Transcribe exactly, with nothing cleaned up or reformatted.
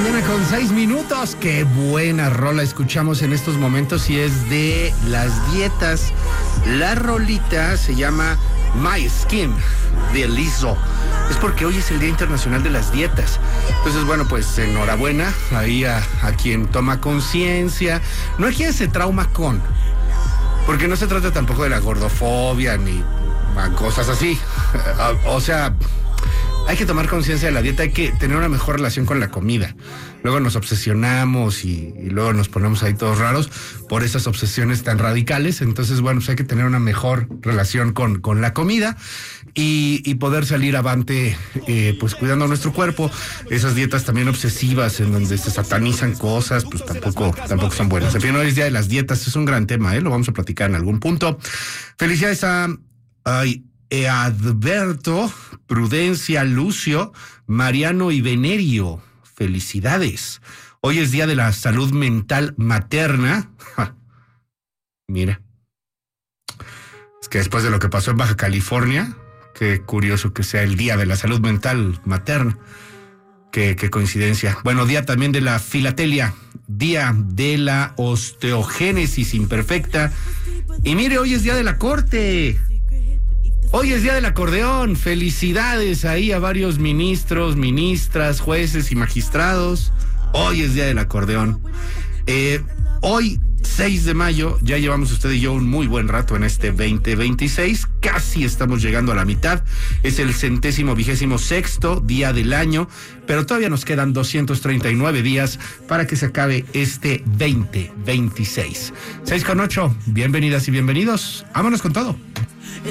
mañana con seis minutos. Qué buena rola escuchamos en estos momentos y es de las dietas. La rolita se llama My Skin de Lizzo. Es porque hoy es el Día Internacional de las Dietas. Entonces, bueno, pues enhorabuena ahí a, a quien toma conciencia. No hay quien se trauma con, porque no se trata tampoco de la gordofobia ni cosas así. O sea, hay que tomar conciencia de la dieta, hay que tener una mejor relación con la comida. Luego nos obsesionamos y, y luego nos ponemos ahí todos raros por esas obsesiones tan radicales. Entonces, bueno, pues hay que tener una mejor relación con, con la comida y, y poder salir avante, eh, pues cuidando nuestro cuerpo. Esas dietas también obsesivas en donde se satanizan cosas, pues tampoco, tampoco son buenas. En fin, hoy es Día de las Dietas, es un gran tema, ¿eh? Lo vamos a platicar en algún punto. Felicidades a... Ay, Adberto, Prudencia, Lucio, Mariano y Venerio. Felicidades. Hoy es Día de la Salud Mental Materna. Ja. Mira. Es que después de lo que pasó en Baja California, qué curioso que sea el Día de la Salud Mental Materna. Qué, qué coincidencia. Bueno, día también de la filatelia, día de la osteogénesis imperfecta. Y mire, hoy es Día de la Corte. Hoy es Día del Acordeón. Felicidades ahí a varios ministros, ministras, jueces y magistrados. Hoy es Día del Acordeón. Eh, hoy, seis de mayo, ya llevamos usted y yo un muy buen rato en este veinte veintiséis. Casi estamos llegando a la mitad. Es el centésimo vigésimo sexto día del año, pero todavía nos quedan doscientos treinta y nueve días para que se acabe este veinte veintiséis. seis con ocho. Bienvenidas y bienvenidos. Vámonos con todo.